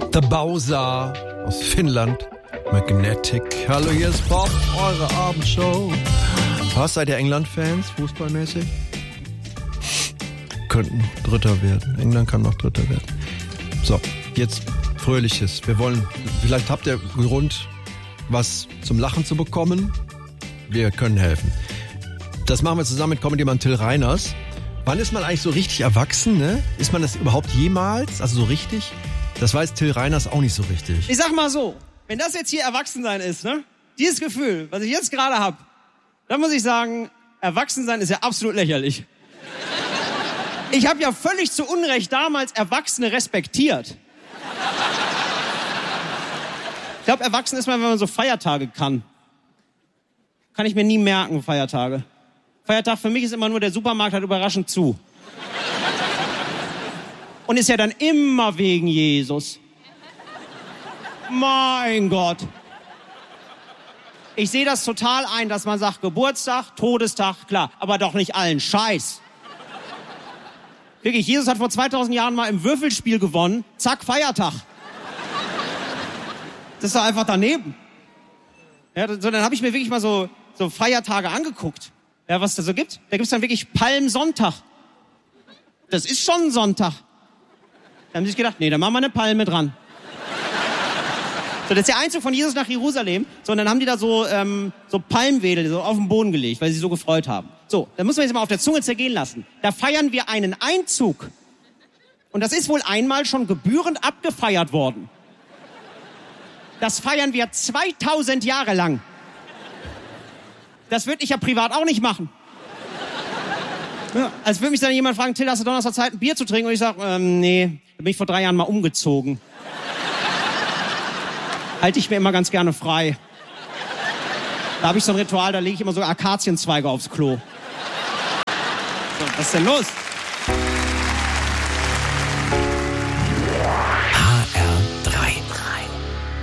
The Bowser aus Finnland. Magnetic. Hallo, hier ist Bob, eure Abendshow. Was, seid ihr England-Fans, fußballmäßig? Könnten Dritter werden. England kann noch Dritter werden. So, jetzt Fröhliches. Vielleicht habt ihr Grund, was zum Lachen zu bekommen. Wir können helfen. Das machen wir zusammen mit Comedy-Mann Till Reiners. Wann ist man eigentlich so richtig erwachsen, ne? Ist man das überhaupt jemals? Also so richtig? Das weiß Till Reiners auch nicht so richtig. Ich sag mal so, wenn das jetzt hier Erwachsensein ist, ne? Dieses Gefühl, was ich jetzt gerade habe, dann muss ich sagen, Erwachsensein ist ja absolut lächerlich. Ich habe ja völlig zu Unrecht damals Erwachsene respektiert. Ich glaube, erwachsen ist man, wenn man so Feiertage kann. Kann ich mir nie merken, Feiertage. Feiertag für mich ist immer nur, der Supermarkt hat überraschend zu. Und ist ja dann immer wegen Jesus. Mein Gott. Ich sehe das total ein, dass man sagt, Geburtstag, Todestag, klar, aber doch nicht allen Scheiß. Wirklich, Jesus hat vor 2000 Jahren mal im Würfelspiel gewonnen. Zack, Feiertag. Das ist doch einfach daneben. Ja, so, dann habe ich mir wirklich mal so Feiertage angeguckt. Ja, was es da so gibt. Da gibt's dann wirklich Palmsonntag. Das ist schon ein Sonntag. Da haben sie sich gedacht, nee, da machen wir eine Palme dran. So, das ist der Einzug von Jesus nach Jerusalem. So, und dann haben die da so Palmwedel so auf den Boden gelegt, weil sie so gefreut haben. So, dann muss man jetzt mal auf der Zunge zergehen lassen. Da feiern wir einen Einzug. Und das ist wohl einmal schon gebührend abgefeiert worden. Das feiern wir 2000 Jahre lang. Das würde ich ja privat auch nicht machen. Ja, als würde mich dann jemand fragen, Till, hast du Donnerstag Zeit, ein Bier zu trinken? Und ich sage, nee, da bin ich vor 3 Jahren mal umgezogen. Halte ich mir immer ganz gerne frei. Da habe ich so ein Ritual, da lege ich immer so Akazienzweige aufs Klo. So, was ist denn los?